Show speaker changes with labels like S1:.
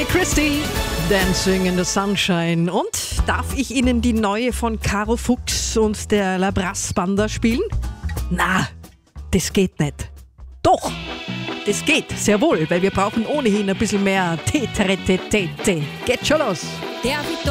S1: Tommy Christie, Dancing in the Sunshine. Und darf ich Ihnen die neue von Caro Fuchs und der La Brass Banda spielen? Na, das geht nicht. Doch, das geht, sehr wohl, weil wir brauchen ohnehin ein bisschen mehr T-T-T-T. Geht schon los.
S2: Der